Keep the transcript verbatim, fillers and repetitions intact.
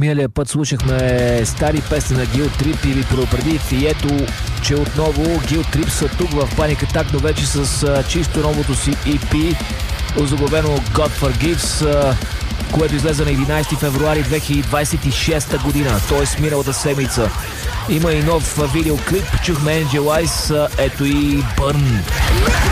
Миналия път слушахме стари песни на Guilt Trip и ви предупредих и ето, че отново Guilt Trip са тук в Panic Attack, но вече с а, чисто новото си и пи, озаглавено God Forgives, а, което излезе на единайсети февруари две хиляди двайсет и шеста година, т.е. миналата седмица. Има и нов видеоклип, чухме Angel Eyes, ето и Burn.